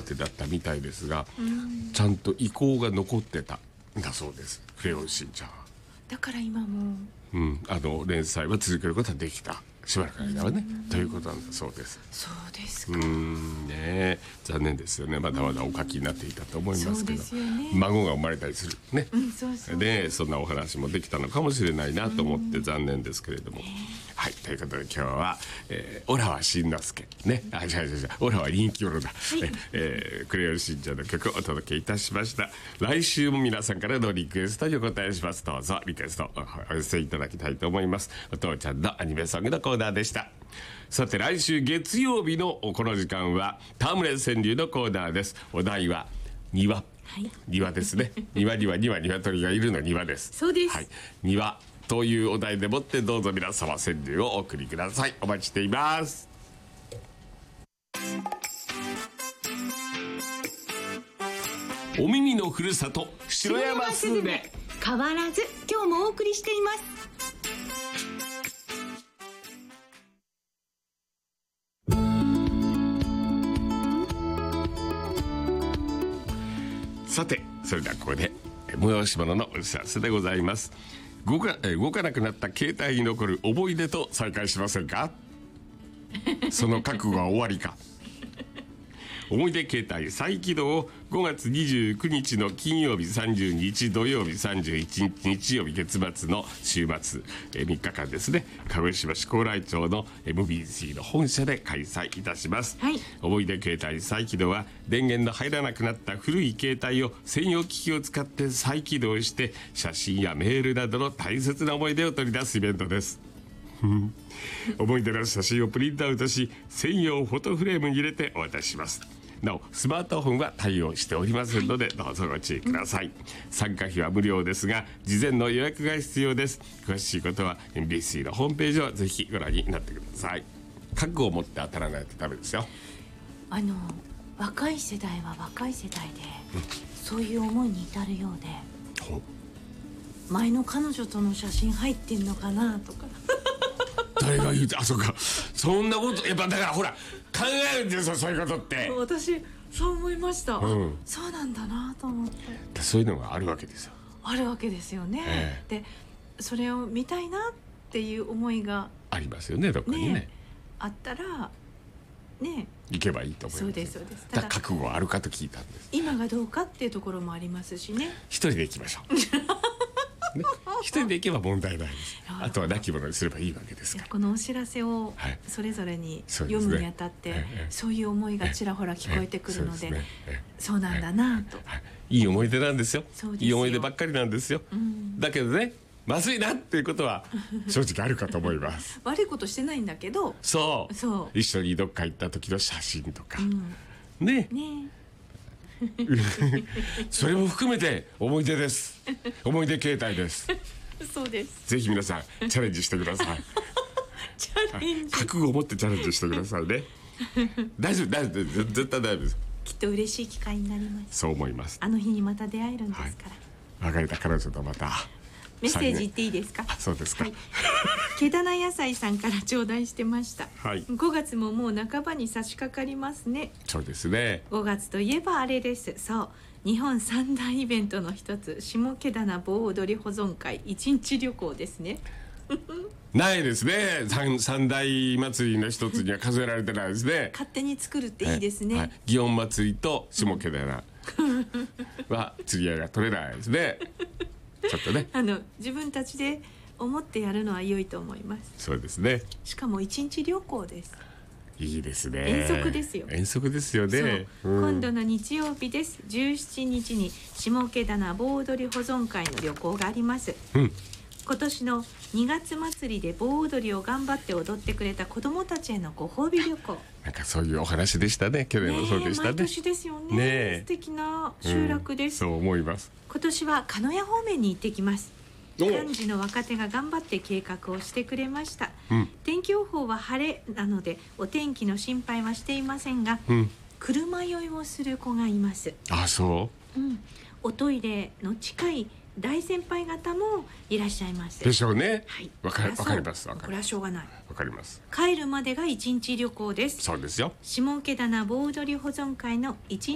てだったみたいですが、ちゃんと遺構が残ってたんだそうです。クレヨンしんちゃんは。 だから今も連載は続けることができた、しばらくの間はね、ということなんだそうです。 そうですか。 ね、残念ですよね。まだまだお書きになっていたと思いますけど、 そうですよね、 孫が生まれたりするね、 そうそうでそんなお話もできたのかもしれないなと思って残念ですけれども、はい、ということで今日はオラはしんのすけね、オラは人気者だ、クレヨンしんちゃんの曲をお届けいたしました。来週も皆さんからのリクエストにお答えします。どうぞリクエストお寄せいただきたいと思います。お父ちゃんのアニメソングのコーナーでした。さて来週月曜日のこの時間は戯れ川柳のコーナーです。お題は庭、庭ですね。庭には鶏がいるの庭です。 そうです、 庭というお題でもってどうぞ皆様川柳をお送りください。お待ちしています。お耳のふるさと城山スズメ、 変わらず今日もお送りしています。 さてそれではここで催し物のお知らせでございます。動かなくなった携帯に残る思い出と再会しませんか？その覚悟は終わりか。思い出携帯再起動を5月29日の金曜日、30日土曜日、31日日曜日、月末の週末3日間ですね、鹿児島市高麗町の MBC の本社で開催いたします、思い出携帯再起動は電源の入らなくなった古い携帯を専用機器を使って再起動して写真やメールなどの大切な思い出を取り出すイベントです。思い出の写真をプリントアウトし専用フォトフレームに入れてお渡しします。なおスマートフォンは対応しておりませんのでどうぞご注意ください、参加費は無料ですが事前の予約が必要です。詳しいことは MBC のホームページをぜひご覧になってください。覚悟を持って当たらないとダメですよ。 若い世代は若い世代で、そういう思いに至るようで、前の彼女との写真入ってんのかなとか誰が言うて、そうか、そんなことやっぱだからほら考えるんですよ、そういうことって。 私そう思いました、そうなんだなと思って。 そういうのがあるわけですよ。 あるわけですよね、でそれを見たいなっていう思いがありますよね、どっかにねあったらね行けばいいと思います。 そうですそうです。 だから覚悟あるかと聞いたんです。 今がどうかっていうところもありますしね。 一人で行きましょう一人で行けば問題ないです。あとは亡き者にすればいいわけですから。 このお知らせをそれぞれに読むにあたって、そういう思いがちらほら聞こえてくるので、そうなんだなと、 いい思い出なんですよ。いい思い出ばっかりなんですよ、だけどね、まずいなっていうことは正直あるかと思います悪いことしてないんだけど、 そう一緒にどっか行った時の写真とか、ねそれも含めて思い出です。思い出携帯ですそうです。 ぜひ皆さんチャレンジしてくださいチャレンジ、 覚悟を持ってチャレンジしてくださいね大丈夫絶対大丈夫です。 きっと嬉しい機会になります。 そう思います。 あの日にまた出会えるんですから、 別れた彼女とまたメッセージ言っていいですか？ そうですか。 毛棚野菜さんから頂戴してました、5月ももう半ばに差し掛かりますね。 そうですね。 5月といえばあれです。そう、日本三大イベントの一つ、下毛棚盆踊り保存会一日旅行ですねないですね。三大祭りの一つには数えられてないですね勝手に作るっていいですね、 祇園祭りと下毛棚は釣り合いが取れないですねちょっとね、 自分たちで思ってやるのは良いと思います。 そうですね。 しかも一日旅行です。 いいですね。 遠足ですよ。 遠足ですよね。 今度の日曜日です。17日に下毛棚盆踊り保存会の旅行があります、今年の2月祭りで盆踊りを頑張って踊ってくれた子どもたちへのご褒美旅行、 なんかそういうお話でしたね。去年もそうでしたね。 毎年ですよね。素敵な集落です、 そう思います。 今年は鹿屋方面に行ってきます。幹事の若手が頑張って計画をしてくれました、天気予報は晴れなのでお天気の心配はしていませんが、車酔いをする子がいます。 そう、 おトイレの近い大先輩方もいらっしゃいますでしょうね。わかります。 これはしょうがない。 わかります。 帰るまでが一日旅行です。 そうですよ。 下毛棚盆踊り保存会の一